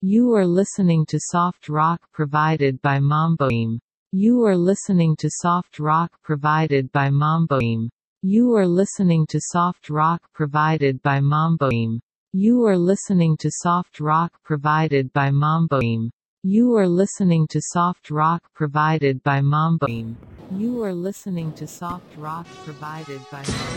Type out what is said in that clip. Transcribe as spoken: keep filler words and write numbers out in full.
You are listening to soft rock provided by Mamboim. You are listening to soft rock provided by Mamboim. You are listening to soft rock provided by Mamboim. You are listening to soft rock provided by Mamboim. You are listening to soft rock provided by Mamboim. You are listening to soft rock provided by